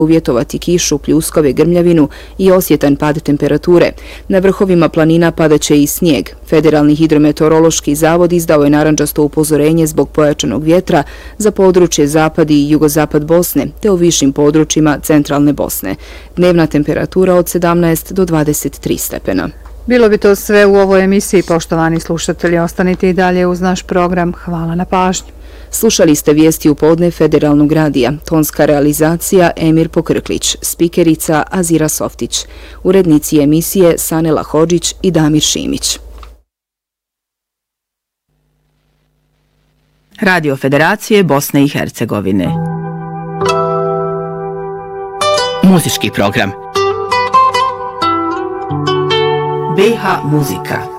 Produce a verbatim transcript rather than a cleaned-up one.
uvjetovati kišu, pljuskove, grmljavinu i osjetan pad temperature. Na vrhovima planina padaće i snijeg. Federalni hidrometeorološki zavod izdao je narandžasto upozorenje zbog pojačanog vjetra za područje zapad i jugozapad Bosne, te u višim područjima centralne Bosne. Dnevna temperatura od sedamnaest do dvadeset tri stepena. Bilo bi to sve u ovoj emisiji, poštovani slušatelji. Ostanite i dalje uz naš program. Hvala na pažnju. Slušali ste vijesti u podne Federalnog radija. Tonska realizacija Emir Pokrklić, spikerica Azira Softić. Urednici emisije Sanela Hodžić i Damir Šimić. Radio Federacije Bosne i Hercegovine. Muzički program. B H muzika.